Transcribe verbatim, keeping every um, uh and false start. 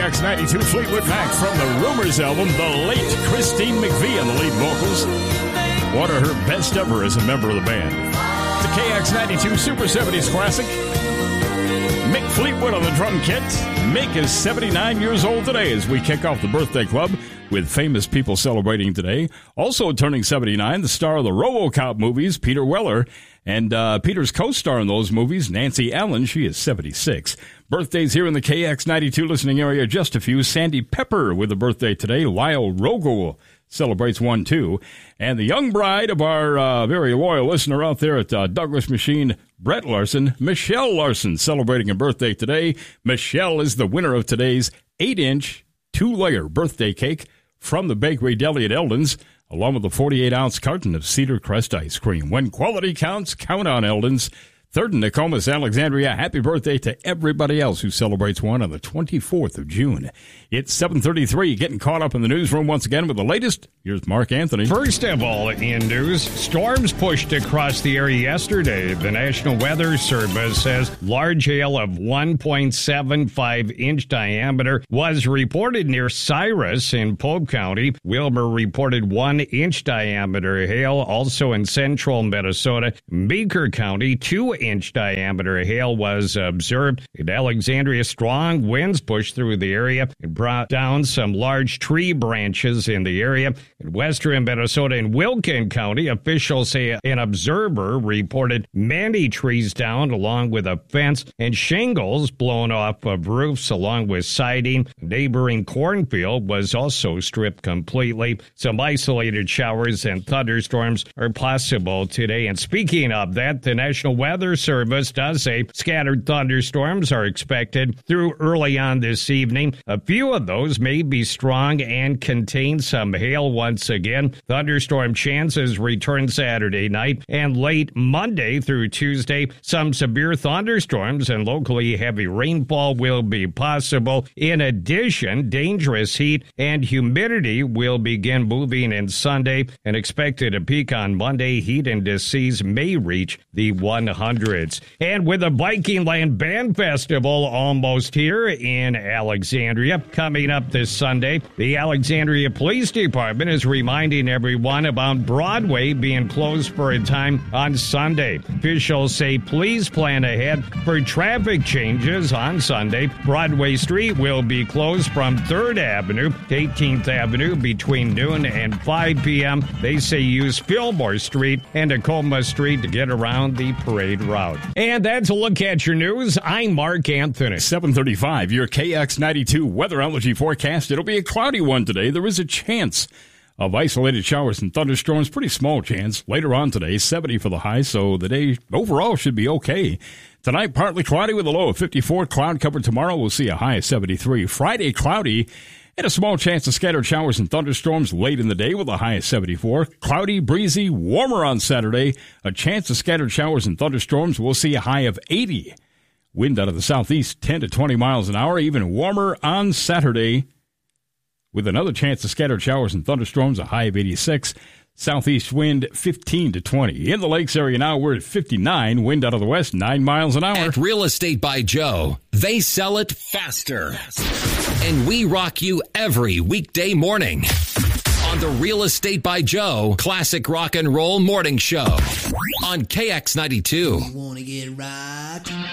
X ninety-two Fleetwood Mac from the Rumors album, the late Christine McVie on the lead vocals. One of her best ever as a member of the band. It's a K X ninety-two Super seventies classic. Mick Fleetwood on the drum kit. Mick is seventy-nine years old today as we kick off the birthday club with famous people celebrating today. Also turning seventy-nine, the star of the RoboCop movies, Peter Weller. And uh, Peter's co-star in those movies, Nancy Allen, she is seventy-six. Birthdays here in the K X ninety-two listening area, just a few. Sandy Pepper with a birthday today. Lyle Rogel celebrates one, too. And the young bride of our uh, very loyal listener out there at uh, Douglas Machine, Brett Larson, Michelle Larson, celebrating a birthday today. Michelle is the winner of today's eight-inch, two-layer birthday cake from the Bakery Deli at Eldon's, along with a forty-eight ounce carton of Cedar Crest ice cream. When quality counts, count on Eldon's. Third in Nokomis, Alexandria. Happy birthday to everybody else who celebrates one on the twenty-fourth of June. It's seven thirty-three, getting caught up in the newsroom once again with the latest. Here's Mark Anthony. First of all, in news, storms pushed across the area yesterday. The National Weather Service says large hail of one point seven five inch diameter was reported near Cyrus in Pope County. Wilmer reported one inch diameter hail, also in central Minnesota. Meeker County, two inch diameter hail was observed. In Alexandria, strong winds pushed through the area and brought down some large tree branches in the area. In western Minnesota and Wilkin County, officials say an observer reported many trees down along with a fence and shingles blown off of roofs along with siding. A neighboring cornfield was also stripped completely. Some isolated showers and thunderstorms are possible today. And speaking of that, the National Weather Service does say scattered thunderstorms are expected through early on this evening. A few of those may be strong and contain some hail once again. Thunderstorm chances return Saturday night and late Monday through Tuesday. Some severe thunderstorms and locally heavy rainfall will be possible. In addition, dangerous heat and humidity will begin moving in Sunday and expected to peak on Monday. Heat indices may reach the one hundreds. And with the Viking Land Band Festival almost here in Alexandria coming up this Sunday, the Alexandria Police Department is reminding everyone about Broadway being closed for a time on Sunday. Officials say please plan ahead for traffic changes on Sunday. Broadway Street will be closed from third Avenue to eighteenth Avenue between noon and five p.m. They say use Fillmore Street and Tacoma Street to get around the parade route. And that's a look at your news. I'm Mark Anthony. seven thirty-five, your K X ninety-two weatherology forecast. It'll be a cloudy one today. There is a chance of isolated showers and thunderstorms. Pretty small chance. Later on today, seventy for the high, so the day overall should be okay. Tonight, partly cloudy with a low of fifty-four. Cloud cover tomorrow. We'll see a high of seventy-three. Friday, cloudy and a small chance of scattered showers and thunderstorms late in the day with a high of seventy-four. Cloudy, breezy, warmer on Saturday. A chance of scattered showers and thunderstorms. We'll see a high of eighty. Wind out of the southeast, ten to twenty miles an hour. Even warmer on Saturday with another chance of scattered showers and thunderstorms, a high of eighty-six. Southeast wind, fifteen to twenty. In the lakes area now, we're at fifty-nine. Wind out of the west, nine miles an hour. At Real Estate by Joe, they sell it faster. And we rock you every weekday morning on the Real Estate by Joe Classic Rock and Roll Morning Show on K X ninety-two. You wanna get right?